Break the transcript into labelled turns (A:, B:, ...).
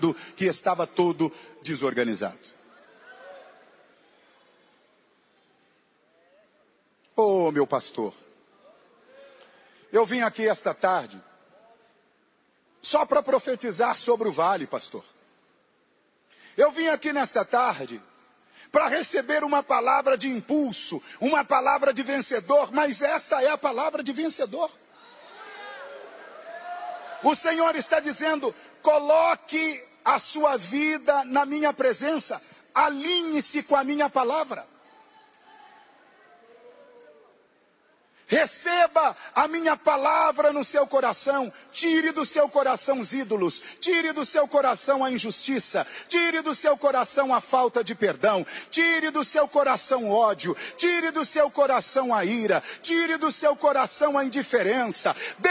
A: que estava todo desorganizado. Oh, meu pastor, eu vim aqui esta tarde só para profetizar sobre o vale, pastor. Eu vim aqui nesta tarde para receber uma palavra de impulso, uma palavra de vencedor, mas esta é a palavra de vencedor. O Senhor está dizendo: coloque a sua vida na minha presença, alinhe-se com a minha palavra. Receba a minha palavra no seu coração. Tire do seu coração os ídolos. Tire do seu coração a injustiça. Tire do seu coração a falta de perdão. Tire do seu coração o ódio. Tire do seu coração a ira. Tire do seu coração a indiferença.